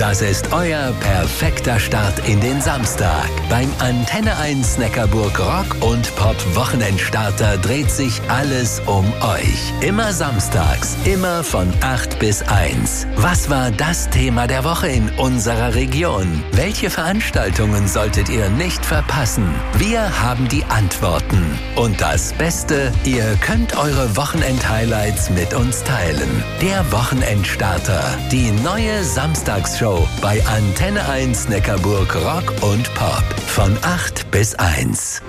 Das ist euer perfekter Start in den Samstag. Beim Antenne 1 Neckarburg Rock und Pop Wochenendstarter dreht sich alles um euch. Immer samstags, immer von 8 bis 1. Was war das Thema der Woche in unserer Region? Welche Veranstaltungen solltet ihr nicht verpassen? Wir haben die Antworten. Und das Beste, ihr könnt eure Wochenend-Highlights mit uns teilen. Der Wochenendstarter, die neue Samstagsshow bei Antenne 1 Neckarburg Rock und Pop von 8 bis 1.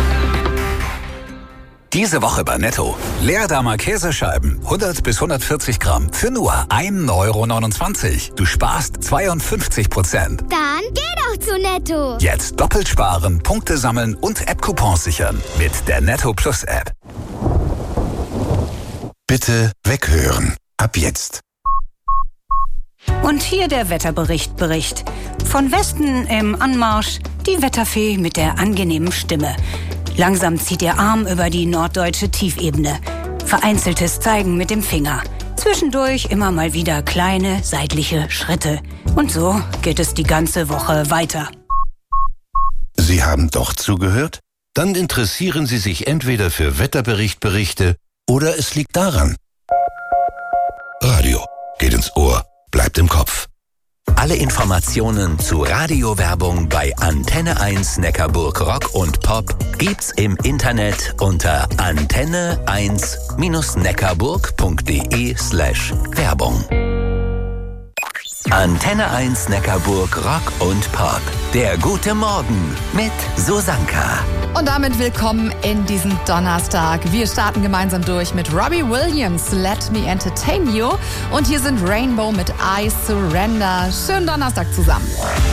Diese Woche bei Netto. Leerdammer Käsescheiben, 100 bis 140 Gramm für nur 1,29 €. Du sparst 52%. Dann geh doch zu Netto. Jetzt doppelt sparen, Punkte sammeln und App-Coupons sichern mit der Netto Plus App. Bitte weghören. Ab jetzt. Und hier der Wetterbericht. Von Westen im Anmarsch die Wetterfee mit der angenehmen Stimme. Langsam zieht ihr Arm über die norddeutsche Tiefebene. Vereinzeltes Zeigen mit dem Finger. Zwischendurch immer mal wieder kleine seitliche Schritte. Und so geht es die ganze Woche weiter. Sie haben doch zugehört? Dann interessieren Sie sich entweder für Wetterberichte oder es liegt daran. Radio geht ins Ohr. Bleibt im Kopf. Alle Informationen zu Radiowerbung bei Antenne 1 Neckarburg Rock und Pop gibt's im Internet unter antenne1-neckarburg.de/Werbung. Antenne 1 Neckarburg Rock und Pop. Der gute Morgen mit Susanka. Und damit willkommen in diesem Donnerstag. Wir starten gemeinsam durch mit Robbie Williams, Let Me Entertain You. Und hier sind Rainbow mit I Surrender. Schönen Donnerstag zusammen.